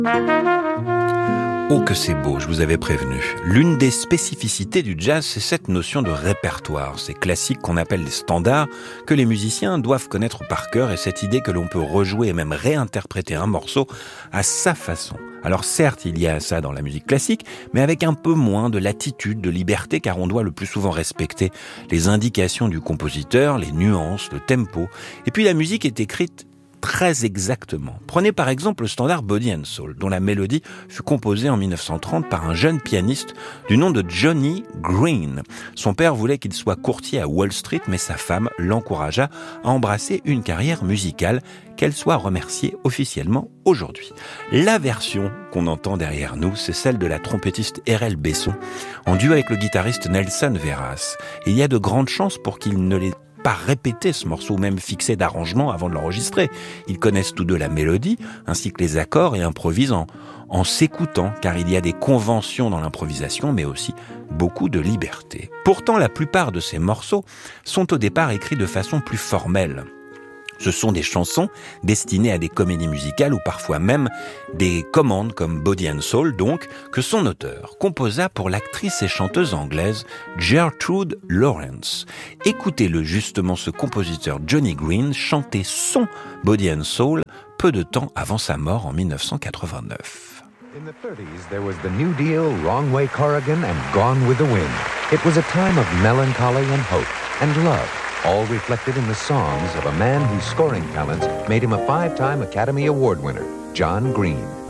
Oh que c'est beau, je vous avais prévenu. L'une des spécificités du jazz, c'est cette notion de répertoire, ces classiques qu'on appelle les standards, que les musiciens doivent connaître par cœur, et cette idée que l'on peut rejouer et même réinterpréter un morceau à sa façon. Alors certes, il y a ça dans la musique classique, mais avec un peu moins de latitude, de liberté, car on doit le plus souvent respecter les indications du compositeur, les nuances, le tempo. Et puis la musique est écrite très exactement. Prenez par exemple le standard Body and Soul, dont la mélodie fut composée en 1930 par un jeune pianiste du nom de Johnny Green. Son père voulait qu'il soit courtier à Wall Street, mais sa femme l'encouragea à embrasser une carrière musicale, qu'elle soit remerciée officiellement aujourd'hui. La version qu'on entend derrière nous, c'est celle de la trompettiste Erel Besson, en duo avec le guitariste Nelson Veras. Et il y a de grandes chances pour qu'il ne l'ait pas répéter ce morceau, même fixé d'arrangement avant de l'enregistrer. Ils connaissent tous deux la mélodie, ainsi que les accords, et improvisent en s'écoutant, car il y a des conventions dans l'improvisation, mais aussi beaucoup de liberté. Pourtant, la plupart de ces morceaux sont au départ écrits de façon plus formelle. Ce sont des chansons destinées à des comédies musicales ou parfois même des commandes comme Body and Soul, donc, que son auteur composa pour l'actrice et chanteuse anglaise Gertrude Lawrence. Écoutez-le justement, ce compositeur Johnny Green chanter son Body and Soul peu de temps avant sa mort en 1989. In the 30s, there was the New Deal, Wrong Way Corrigan, and Gone with the Wind. It was a time of melancholy and hope and love, all reflected in the songs of a man whose scoring talents made him a 5-time Academy Award winner, John Green.